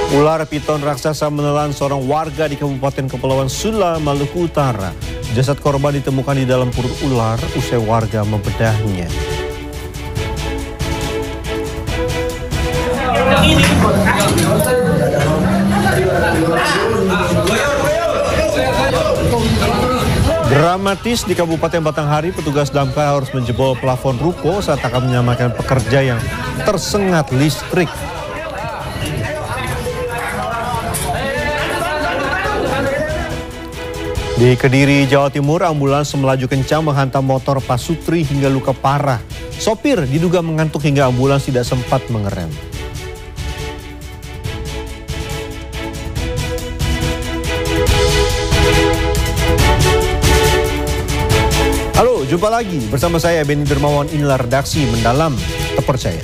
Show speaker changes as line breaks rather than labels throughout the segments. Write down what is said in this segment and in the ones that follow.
Ular piton raksasa menelan seorang warga di Kabupaten Kepulauan Sula, Maluku Utara. Jasad korban ditemukan di dalam perut ular usai warga membedahnya. Dramatis di Kabupaten Batanghari, petugas damkar harus menjebol plafon ruko saat akan menyelamatkan pekerja yang tersengat listrik. Di Kediri, Jawa Timur, ambulans melaju kencang menghantam motor pasutri hingga luka parah. Sopir diduga mengantuk hingga ambulans tidak sempat mengerem. Halo, jumpa lagi bersama saya Benny Dermawan. Inilah redaksi Mendalam Terpercaya.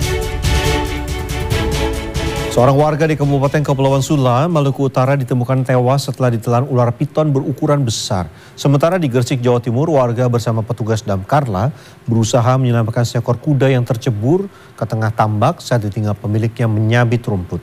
Seorang warga di Kabupaten Kepulauan Sula, Maluku Utara ditemukan tewas setelah ditelan ular piton berukuran besar. Sementara di Gresik, Jawa Timur, warga bersama petugas damkarla berusaha menyelamatkan seekor kuda yang tercebur ke tengah tambak saat ditinggal pemiliknya menyabit rumput.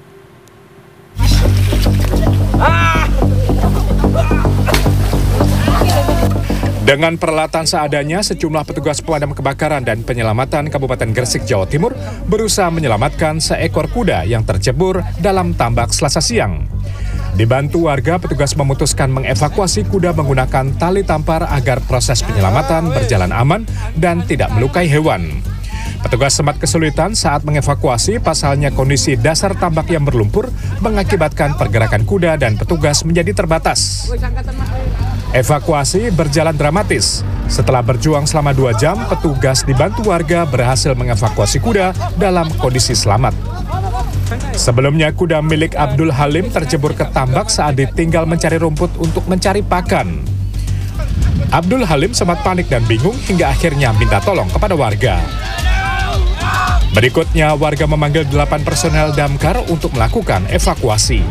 Dengan peralatan seadanya, sejumlah petugas pemadam kebakaran dan penyelamatan Kabupaten Gresik, Jawa Timur berusaha menyelamatkan seekor kuda yang tercebur dalam tambak Selasa siang. Dibantu warga, petugas memutuskan mengevakuasi kuda menggunakan tali tampar agar proses penyelamatan berjalan aman dan tidak melukai hewan. Petugas sempat kesulitan saat mengevakuasi, pasalnya kondisi dasar tambak yang berlumpur mengakibatkan pergerakan kuda dan petugas menjadi terbatas. Evakuasi berjalan dramatis. Setelah berjuang selama 2 jam, petugas dibantu warga berhasil mengevakuasi kuda dalam kondisi selamat. Sebelumnya, kuda milik Abdul Halim tercebur ke tambak saat ditinggal mencari rumput untuk mencari pakan. Abdul Halim sempat panik dan bingung hingga akhirnya minta tolong kepada warga. Berikutnya, warga memanggil 8 personel damkar untuk melakukan evakuasi.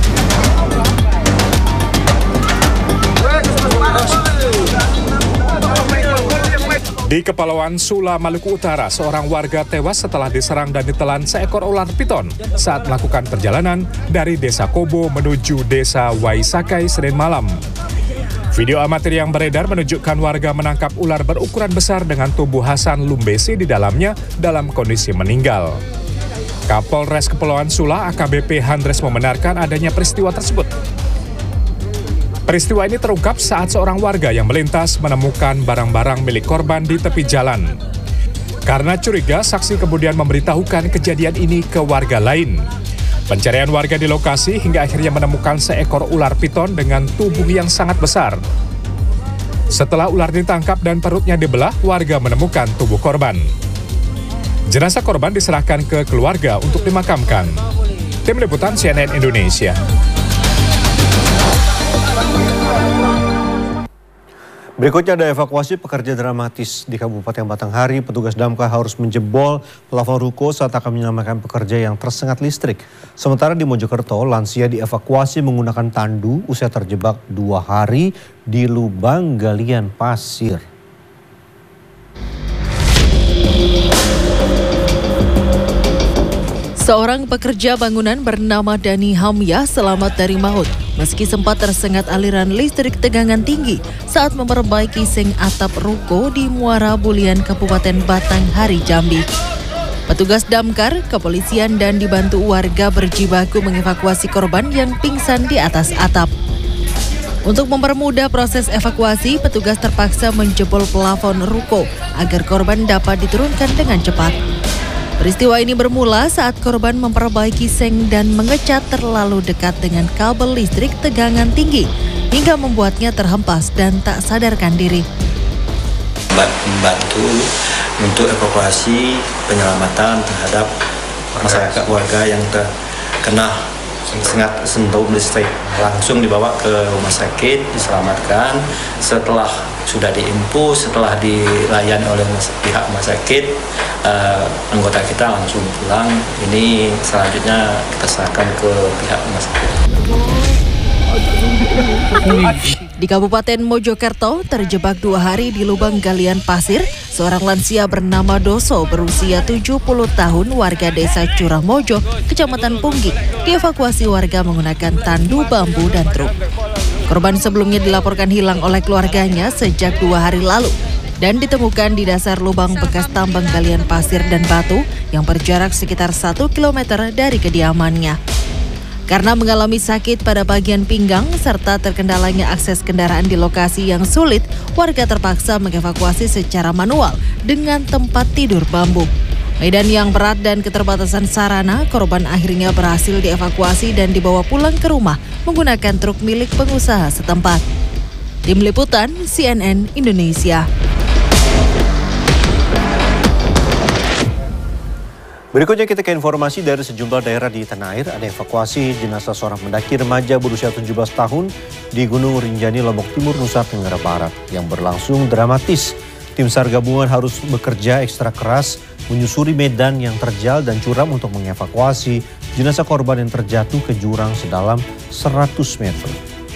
Di Kepulauan Sula, Maluku Utara, seorang warga tewas setelah diserang dan ditelan seekor ular piton saat melakukan perjalanan dari Desa Kobo menuju Desa Waisakai Senin malam. Video amatir yang beredar menunjukkan warga menangkap ular berukuran besar dengan tubuh Hasan Lumbesi di dalamnya dalam kondisi meninggal. Kapolres Kepulauan Sula AKBP Handres membenarkan adanya peristiwa tersebut. Peristiwa ini terungkap saat seorang warga yang melintas menemukan barang-barang milik korban di tepi jalan. Karena curiga, saksi kemudian memberitahukan kejadian ini ke warga lain. Pencarian warga di lokasi hingga akhirnya menemukan seekor ular piton dengan tubuh yang sangat besar. Setelah ular ditangkap dan perutnya dibelah, warga menemukan tubuh korban. Jenazah korban diserahkan ke keluarga untuk dimakamkan. Tim Liputan CNN Indonesia.
Berikutnya ada evakuasi pekerja dramatis di Kabupaten Batanghari. Petugas damkar harus menjebol plafon ruko saat akan menyelamatkan pekerja yang tersengat listrik. Sementara di Mojokerto, lansia dievakuasi menggunakan tandu usai terjebak 2 hari di lubang galian pasir.
Seorang pekerja bangunan bernama Dani Hamyah selamat dari maut meski sempat tersengat aliran listrik tegangan tinggi saat memperbaiki seng atap ruko di Muara Bulian, Kabupaten Batanghari, Jambi. Petugas damkar, kepolisian dan dibantu warga berjibaku mengevakuasi korban yang pingsan di atas atap. Untuk mempermudah proses evakuasi, petugas terpaksa menjebol plafon ruko agar korban dapat diturunkan dengan cepat. Peristiwa ini bermula saat korban memperbaiki seng dan mengecat terlalu dekat dengan kabel listrik tegangan tinggi hingga membuatnya terhempas dan tak sadarkan diri.
Membantu untuk evakuasi penyelamatan terhadap masyarakat warga yang terkena sengat sentuh listrik, langsung dibawa ke rumah sakit, diselamatkan. Setelah sudah diinfus, setelah dilayani oleh pihak rumah sakit, anggota kita langsung pulang. Ini selanjutnya kita serahkan ke pihak rumah sakit.
Di Kabupaten Mojokerto, terjebak 2 hari di lubang galian pasir, seorang lansia bernama Doso berusia 70 tahun warga desa Curahmojo, Kecamatan Punggi, dievakuasi warga menggunakan tandu bambu dan truk. Korban sebelumnya dilaporkan hilang oleh keluarganya sejak 2 hari lalu dan ditemukan di dasar lubang bekas tambang galian pasir dan batu yang berjarak sekitar 1 km dari kediamannya. Karena mengalami sakit pada bagian pinggang serta terkendalanya akses kendaraan di lokasi yang sulit, warga terpaksa mengevakuasi secara manual dengan tempat tidur bambu. Medan yang berat dan keterbatasan sarana, korban akhirnya berhasil dievakuasi dan dibawa pulang ke rumah menggunakan truk milik pengusaha setempat. Tim Liputan CNN Indonesia.
Berikutnya kita ke informasi dari sejumlah daerah di tanah air. Ada evakuasi jenazah seorang pendaki remaja berusia 17 tahun di Gunung Rinjani, Lombok Timur, Nusa Tenggara Barat yang berlangsung dramatis. Tim SAR gabungan harus bekerja ekstra keras menyusuri medan yang terjal dan curam untuk mengevakuasi jenazah korban yang terjatuh ke jurang sedalam 100 meter.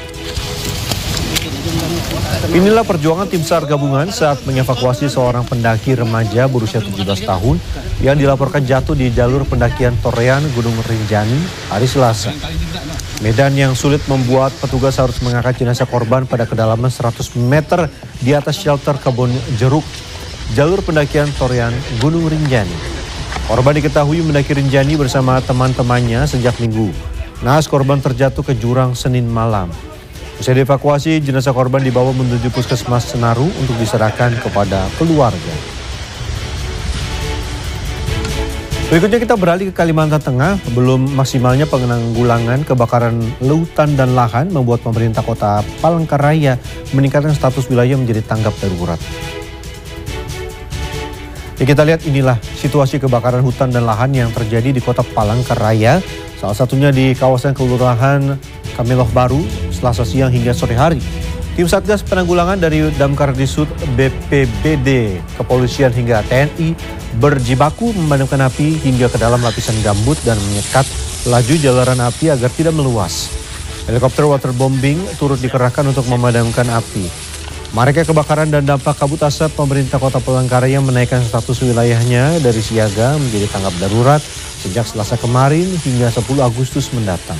Inilah perjuangan tim SAR gabungan saat mengevakuasi seorang pendaki remaja berusia 17 tahun yang dilaporkan jatuh di jalur pendakian Torean Gunung Rinjani hari Selasa. Medan yang sulit membuat petugas harus mengangkat jenazah korban pada kedalaman 100 meter di atas shelter kebun jeruk jalur pendakian Torean Gunung Rinjani. Korban diketahui mendaki Rinjani bersama teman-temannya sejak Minggu. Naas korban terjatuh ke jurang Senin malam. Usai dievakuasi, jenazah korban dibawa menuju Puskesmas Senaru untuk diserahkan kepada keluarga. Berikutnya kita beralih ke Kalimantan Tengah. Belum maksimalnya penanggulangan kebakaran lautan dan lahan membuat pemerintah kota Palangkaraya meningkatkan status wilayah menjadi tanggap darurat. Ya, kita lihat inilah situasi kebakaran hutan dan lahan yang terjadi di kota Palangkaraya. Salah satunya di kawasan Kelurahan Kameloh Baru, Selasa siang hingga sore hari. Tim Satgas Penanggulangan dari Damkar Disub, BPBD, Kepolisian hingga TNI berjibaku memadamkan api hingga ke dalam lapisan gambut dan menyekat laju jalaran api agar tidak meluas. Helikopter waterbombing turut dikerahkan untuk memadamkan api. Maraknya kebakaran dan dampak kabut asap, pemerintah kota Palangkaraya menaikkan status wilayahnya dari siaga menjadi tanggap darurat sejak Selasa kemarin hingga 10 Agustus mendatang.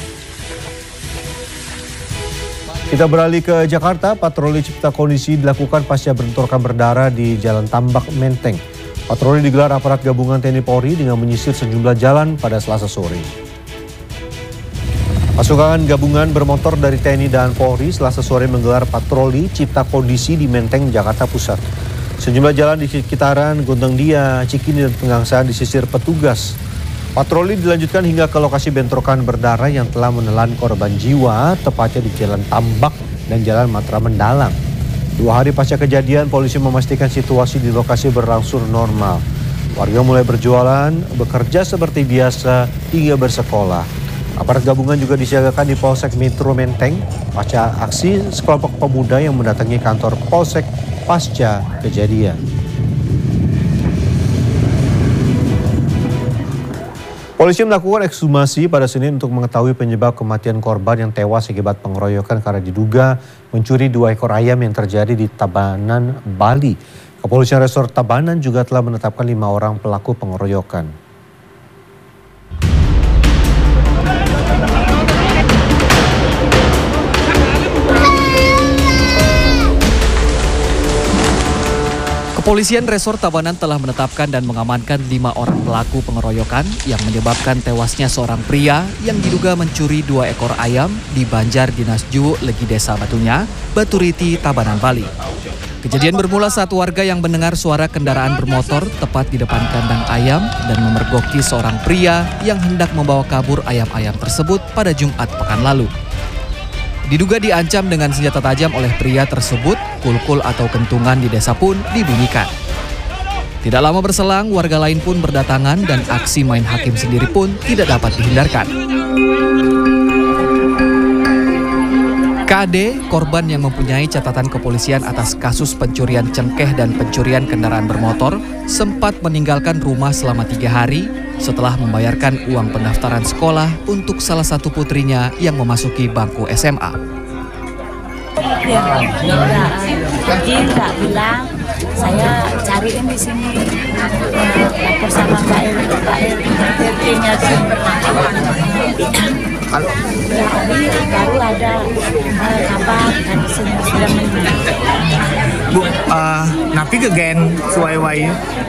Kita beralih ke Jakarta. Patroli cipta kondisi dilakukan pasca bentrokan berdarah di Jalan Tambak Menteng. Patroli digelar aparat gabungan TNI Polri dengan menyisir sejumlah jalan pada Selasa sore. Pasukan gabungan bermotor dari TNI dan Polri Selasa sore menggelar patroli cipta kondisi di Menteng, Jakarta Pusat. Sejumlah jalan di sekitaran Gondang Dia, Cikini, dan Pegangsaan disisir petugas. Patroli dilanjutkan hingga ke lokasi bentrokan berdarah yang telah menelan korban jiwa, tepatnya di Jalan Tambak dan Jalan Matraman Dalam. 2 hari pasca kejadian, polisi memastikan situasi di lokasi berlangsung normal. Warga mulai berjualan, bekerja seperti biasa, hingga bersekolah. Aparat gabungan juga disiagakan di Polsek Metro Menteng pasca aksi sekelompok pemuda yang mendatangi kantor Polsek pasca kejadian. Polisi melakukan ekshumasi pada Senin untuk mengetahui penyebab kematian korban yang tewas akibat pengeroyokan karena diduga mencuri 2 ekor ayam yang terjadi di Tabanan, Bali. Kepolisian Resort Tabanan juga telah menetapkan 5 orang pelaku pengeroyokan.
Kepolisian Resort Tabanan telah menetapkan dan mengamankan 5 orang pelaku pengeroyokan yang menyebabkan tewasnya seorang pria yang diduga mencuri 2 ekor ayam di Banjar Dinas Ju, Legi Desa Batunya, Baturiti, Tabanan, Bali. Kejadian bermula saat warga yang mendengar suara kendaraan bermotor tepat di depan kandang ayam dan memergoki seorang pria yang hendak membawa kabur ayam-ayam tersebut pada Jumat pekan lalu. Diduga diancam dengan senjata tajam oleh pria tersebut, kulkul atau kentungan di desa pun dibunyikan. Tidak lama berselang, warga lain pun berdatangan dan aksi main hakim sendiri pun tidak dapat dihindarkan. KD, korban yang mempunyai catatan kepolisian atas kasus pencurian cengkeh dan pencurian kendaraan bermotor, sempat meninggalkan rumah selama 3 hari setelah membayarkan uang pendaftaran sekolah untuk salah satu putrinya yang memasuki bangku SMA.
Ya, pergi nggak bilang, saya cariin di sini, lapor sama Mbak RT-nya kalau baru ada kabar dan sudah meninggal.
Bu, napi ke gen suai-wai?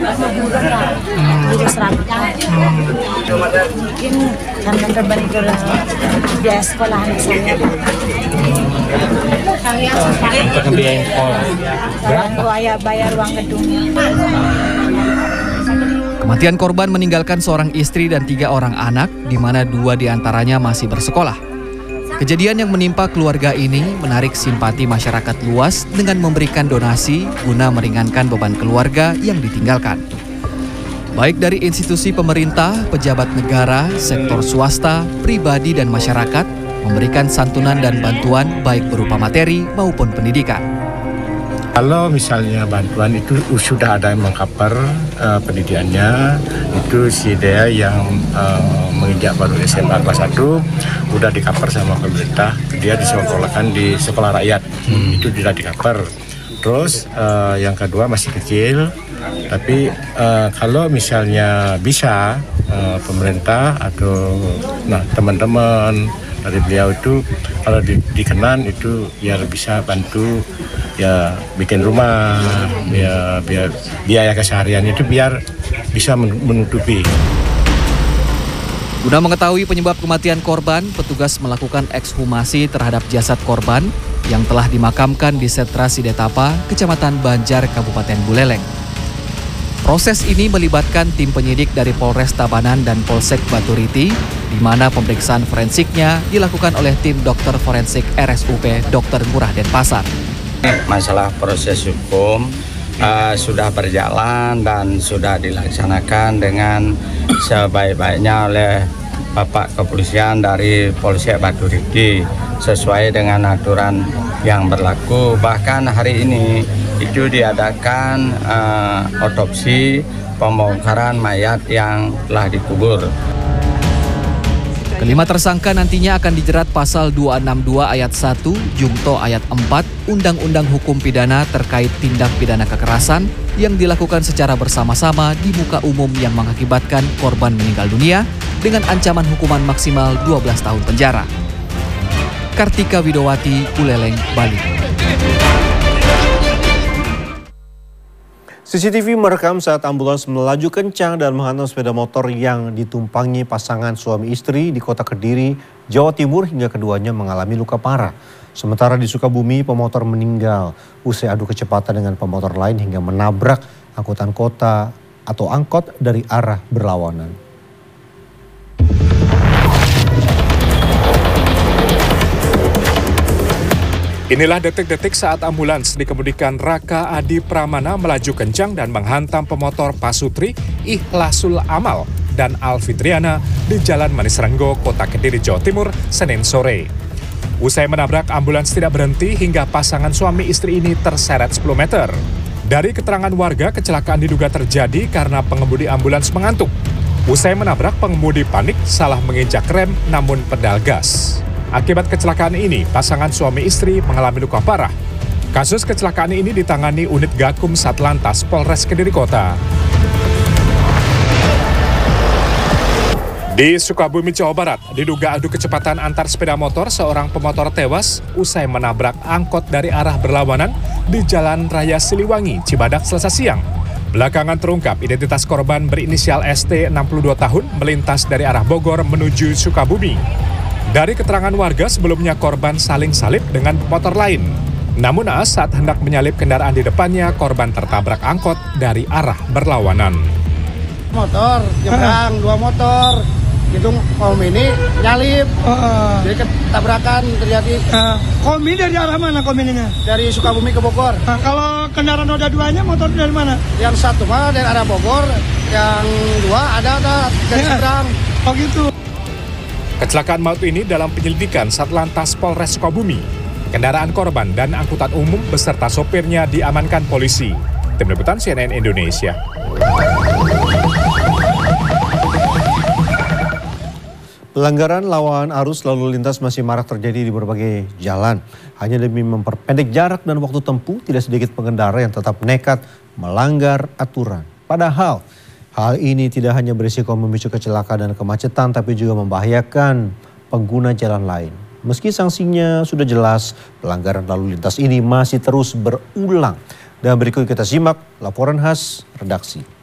Guru serangka. Mungkin karena terbentur biaya sekolah anak saya.
Biaya sekolah.
Berapa? Bayar uang gedungnya.
Kematian korban meninggalkan seorang istri dan 3 orang anak, di mana 2 diantaranya masih bersekolah. Kejadian yang menimpa keluarga ini menarik simpati masyarakat luas dengan memberikan donasi guna meringankan beban keluarga yang ditinggalkan. Baik dari institusi pemerintah, pejabat negara, sektor swasta, pribadi, dan masyarakat memberikan santunan dan bantuan baik berupa materi maupun pendidikan.
Kalau misalnya bantuan itu sudah ada yang mengcover pendidikannya, itu si dia yang menginjak baru SMA kelas 1 udah di-cover sama pemerintah, dia disekolahkan di sekolah rakyat, itu sudah di-cover. Terus yang kedua masih kecil, tapi kalau misalnya bisa pemerintah atau teman-teman dari beliau itu kalau dikenan itu biar bisa bantu ya bikin rumah, biar biaya keseharian itu biar bisa menutupi.
Guna mengetahui penyebab kematian korban, petugas melakukan ekshumasi terhadap jasad korban yang telah dimakamkan di Setra Sidetapa, Kecamatan Banjar, Kabupaten Buleleng. Proses ini melibatkan tim penyidik dari Polres Tabanan dan Polsek Baturiti, di mana pemeriksaan forensiknya dilakukan oleh tim dokter forensik RSUP Dr. Ngurah Denpasar.
Masalah proses hukum sudah berjalan dan sudah dilaksanakan dengan sebaik-baiknya oleh Bapak Kepolisian dari Polsek Baturiti sesuai dengan aturan yang berlaku. Bahkan hari ini itu diadakan otopsi pembongkaran mayat yang telah dikubur.
Kelima tersangka nantinya akan dijerat pasal 262 ayat 1, Jungto ayat 4, Undang-Undang Hukum Pidana terkait tindak pidana kekerasan yang dilakukan secara bersama-sama di muka umum yang mengakibatkan korban meninggal dunia dengan ancaman hukuman maksimal 12 tahun penjara. Kartika Widowati, Buleleng, Bali.
CCTV merekam saat ambulans melaju kencang dan menghantam sepeda motor yang ditumpangi pasangan suami istri di Kota Kediri, Jawa Timur hingga keduanya mengalami luka parah. Sementara di Sukabumi, pemotor meninggal usai adu kecepatan dengan pemotor lain hingga menabrak angkutan kota atau angkot dari arah berlawanan.
Inilah detik-detik saat ambulans dikemudikan Raka Adi Pramana melaju kencang dan menghantam pemotor Pasutri, Ikhlasul Amal, dan Alfitriana di Jalan Manis Renggo, Kota Kediri, Jawa Timur, Senin sore. Usai menabrak, ambulans tidak berhenti hingga pasangan suami istri ini terseret 10 meter. Dari keterangan warga, kecelakaan diduga terjadi karena pengemudi ambulans mengantuk. Usai menabrak, pengemudi panik salah menginjak rem namun pedal gas. Akibat kecelakaan ini, pasangan suami istri mengalami luka parah. Kasus kecelakaan ini ditangani unit Gakum Satlantas Polres Kediri Kota. Di Sukabumi, Jawa Barat, diduga adu kecepatan antar sepeda motor, seorang pemotor tewas usai menabrak angkot dari arah berlawanan di Jalan Raya Siliwangi, Cibadak, Selasa siang. Belakangan terungkap identitas korban berinisial ST 62 tahun melintas dari arah Bogor menuju Sukabumi. Dari keterangan warga, sebelumnya korban saling salip dengan pemotor lain. Namun saat hendak menyalip kendaraan di depannya, korban tertabrak angkot dari arah berlawanan.
Motor, nyebrang, 2 motor. Itu kaum ini nyalip. Jadi ketabrakan terjadi.
Kaum ini dari arah mana kaum ininya?
Dari Sukabumi ke Bogor.
Kalau kendaraan roda 2-nya motor dari mana?
Yang satu mah dari arah Bogor, yang 2 ada dari seberang.
Oh gitu.
Kecelakaan maut ini dalam penyelidikan Satlantas Polres Sukabumi. Kendaraan korban dan angkutan umum beserta sopirnya diamankan polisi. Tim Liputan CNN Indonesia.
Pelanggaran lawan arus lalu lintas masih marak terjadi di berbagai jalan. Hanya demi memperpendek jarak dan waktu tempuh, tidak sedikit pengendara yang tetap nekat melanggar aturan. Padahal hal ini tidak hanya berisiko memicu kecelakaan dan kemacetan, tapi juga membahayakan pengguna jalan lain. Meski sanksinya sudah jelas, pelanggaran lalu lintas ini masih terus berulang. Dan berikut kita simak laporan khas redaksi.